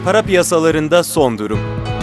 Para piyasalarında son durum.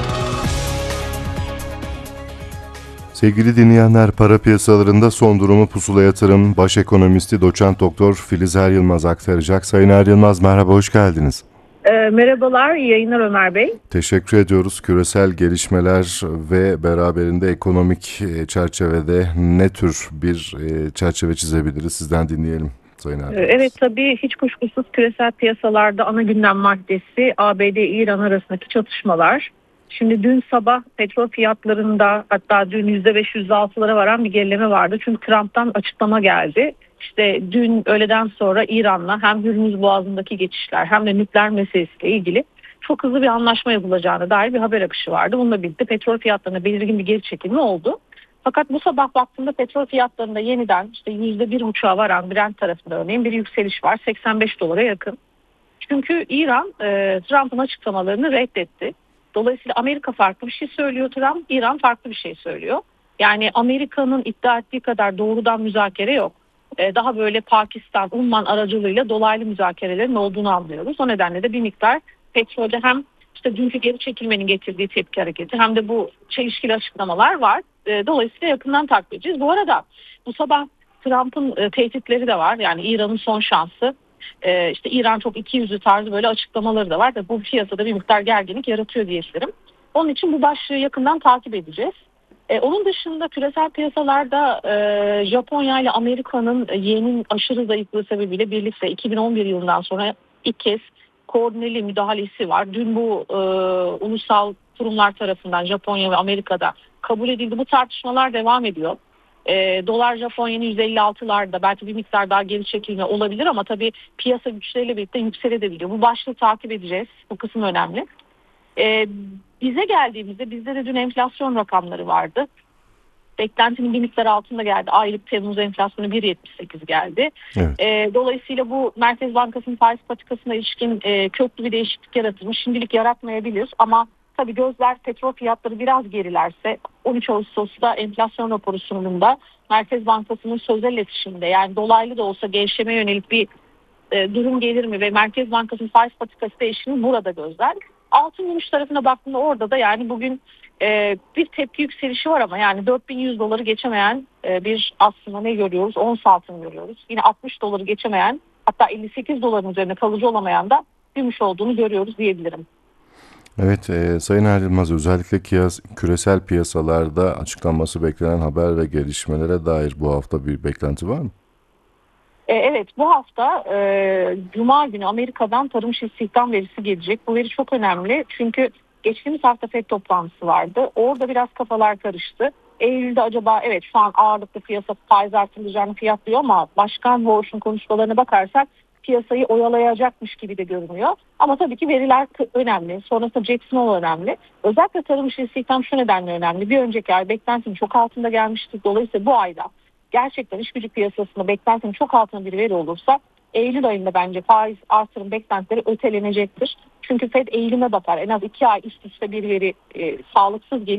Sevgili dinleyenler, para piyasalarında son durumu Pusula Yatırım Baş Ekonomisti Doçent Doktor Filiz Er Yılmaz aktaracak. Sayın Er Yılmaz, merhaba, hoş geldiniz. Merhabalar, iyi yayınlar Ömer Bey. Teşekkür ediyoruz. Küresel gelişmeler ve beraberinde ekonomik çerçevede ne tür bir çerçeve çizebiliriz? Sizden dinleyelim Sayın Er Yılmaz. Evet, tabii hiç kuşkusuz küresel piyasalarda ana gündem maddesi ABD-İran arasındaki çatışmalar. Şimdi dün sabah petrol fiyatlarında hatta dün %5 %6'lara varan bir gerileme vardı. Çünkü Trump'tan açıklama geldi. İşte dün öğleden sonra İran'la hem Hürmüz Boğazı'ndaki geçişler hem de nükleer meselesiyle ilgili çok hızlı bir anlaşma yapılacağına dair bir haber akışı vardı. Bununla birlikte petrol fiyatlarına belirgin bir geri çekilme oldu. Fakat bu sabah baktığımda petrol fiyatlarında yeniden işte %1,5'a varan Brent tarafında örneğin bir yükseliş var. 85 dolara yakın. Çünkü İran Trump'ın açıklamalarını reddetti. Dolayısıyla Amerika farklı bir şey söylüyor, Trump, İran farklı bir şey söylüyor. Yani Amerika'nın iddia ettiği kadar doğrudan müzakere yok. Daha böyle Pakistan, Umman aracılığıyla dolaylı müzakerelerin olduğunu anlıyoruz. O nedenle de bir miktar petrolde hem işte dünkü geri çekilmenin getirdiği tepki hareketi hem de bu çelişkili açıklamalar var. Dolayısıyla yakından takip edeceğiz. Bu arada bu sabah Trump'ın tehditleri de var. Yani İran'ın son şansı. İşte İran çok ikiyüzlü tarzı böyle açıklamaları da var da bu piyasada bir miktar gerginlik yaratıyor diyebilirim. Onun için bu başlığı yakından takip edeceğiz. Onun dışında küresel piyasalarda Japonya ile Amerika'nın yenin aşırı zayıflığı sebebiyle birlikte 2011 yılından sonra ilk kez koordineli müdahalesi var. Dün bu ulusal kurumlar tarafından Japonya ve Amerika'da kabul edildi. Bu tartışmalar devam ediyor. Dolar Japon yeni 156'larda belki bir miktar daha geri çekilme olabilir ama tabii piyasa güçleriyle birlikte yükselebiliyor. Bu başlığı takip edeceğiz. Bu kısım önemli. Bize geldiğimizde bizde de dün enflasyon rakamları vardı. Beklentinin bir miktar altında geldi. Aylık Temmuz enflasyonu 1,78 geldi. Evet. Dolayısıyla bu Merkez Bankası'nın faiz patikasına ilişkin köklü bir değişiklik yaratılmış. Şimdilik yaratmayabilir ama tabii gözler petrol fiyatları biraz gerilerse 13 Ağustos'ta enflasyon raporu sunumunda Merkez Bankası'nın sözel iletişiminde yani dolaylı da olsa gevşemeye yönelik bir durum gelir mi ve Merkez Bankası'nın faiz patikası değişir mi burada gözler. Altın gümüş tarafına baktığında orada da yani bugün bir tepki yükselişi var ama yani 4100 doları geçemeyen bir aslında ne görüyoruz? Ons altın görüyoruz. Yine 60 doları geçemeyen hatta 58 doların üzerine kalıcı olamayan da gümüş olduğunu görüyoruz diyebilirim. Evet, Sayın Er Yılmaz, özellikle küresel piyasalarda açıklanması beklenen haber ve gelişmelere dair bu hafta bir beklenti var mı? Evet, bu hafta Cuma günü Amerika'dan tarım işi istihdam verisi gelecek. Bu veri çok önemli çünkü geçtiğimiz hafta FED toplantısı vardı. Orada biraz kafalar karıştı. Eylül'de acaba evet şu an ağırlıklı piyasa faiz artırılacağını fiyatlıyor ama Başkan Walsh'un konuşmalarına bakarsak piyasayı oyalayacakmış gibi de görünüyor. Ama tabii ki veriler önemli. Sonrasında Jackson Hole önemli. Özellikle tarım işi istihdam şu nedenle önemli. Bir önceki ay beklentinin çok altında gelmişti. Dolayısıyla bu ayda gerçekten iş gücü piyasasında beklentinin çok altında bir veri olursa Eylül ayında bence faiz artırım beklentileri ötelenecektir. Çünkü FED Eylül'e bakar. En az 2 ay üst üste bir veri sağlıksız gelir.